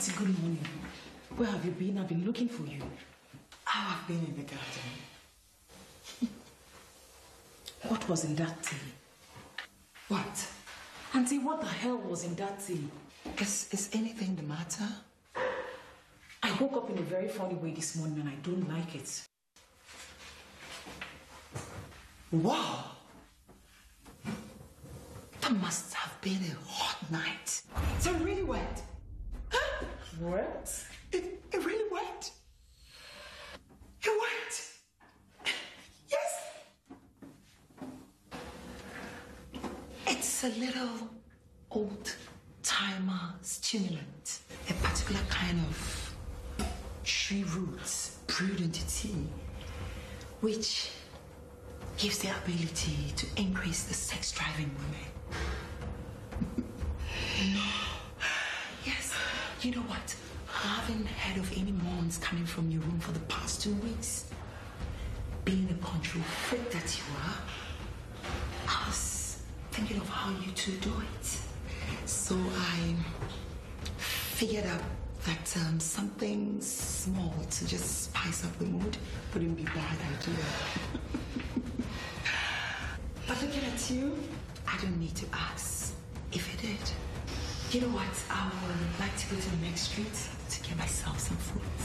Auntie, good morning. Where have you been? I've been looking for you. I've been in the garden. What was in that tea? What? Auntie, what the hell was in that tea? Is anything the matter? I woke up in a very funny way this morning and I don't like it. Wow! That must have been a hot night. So really wet. Huh? What? It really wet. It wet. Yes. It's a little old-timer stimulant. A particular kind of tree roots brewed into tea, which gives the ability to increase the sex drive in women. No. Yes. You know what? I haven't heard of any moans coming from your room for the past 2 weeks. Being a control freak that you are, I was thinking of how you two do it. So I figured out that something small to just spice up the mood wouldn't be a bad idea. But looking at you, I don't need to ask if it did. You know what? I would like to go to the next street to get myself some food.